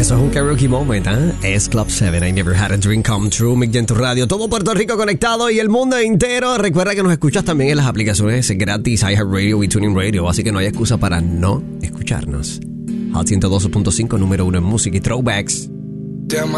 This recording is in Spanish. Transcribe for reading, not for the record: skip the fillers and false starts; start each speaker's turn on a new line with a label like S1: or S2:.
S1: Eso es un karaoke moment, ¿eh? Es Club 7, I Never Had a Dream Come True, Mick en tu radio. Todo Puerto Rico conectado y el mundo entero. Recuerda que nos escuchas también en las aplicaciones gratis iHeartRadio y TuneIn Radio, así que no hay excusa para no escucharnos. Hot 102.5, número 1 en música y throwbacks.